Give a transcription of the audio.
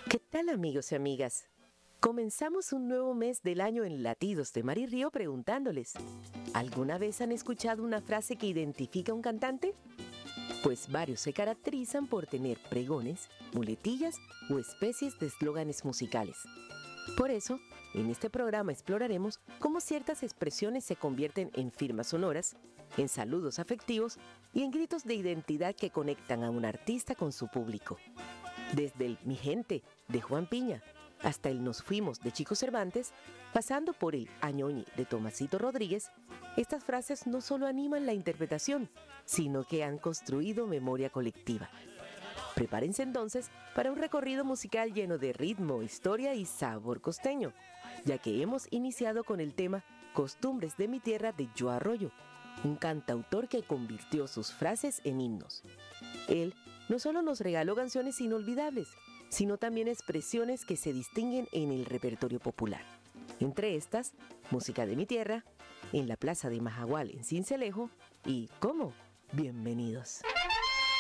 ¿Qué tal, amigos y amigas? Comenzamos un nuevo mes del año en Latidos de Mar y Río preguntándoles, ¿alguna vez han escuchado una frase que identifica a un cantante? Pues varios se caracterizan por tener pregones, muletillas o especies de eslóganes musicales. Por eso, en este programa exploraremos cómo ciertas expresiones se convierten en firmas sonoras, en saludos afectivos y en gritos de identidad que conectan a un artista con su público. Desde el Mi Gente de Juan Piña hasta el Nos Fuimos de Chico Cervantes, pasando por el Añoñi de Tomasito Rodríguez, estas frases no solo animan la interpretación, sino que han construido memoria colectiva. Prepárense entonces para un recorrido musical lleno de ritmo, historia y sabor costeño, ya que hemos iniciado con el tema Costumbres de mi tierra de Joe Arroyo, un cantautor que convirtió sus frases en himnos. Él no solo nos regaló canciones inolvidables, sino también expresiones que se distinguen en el repertorio popular. Entre estas, Música de mi tierra, En la Plaza de Majagual en Sincelejo y ¿Cómo? Bienvenidos.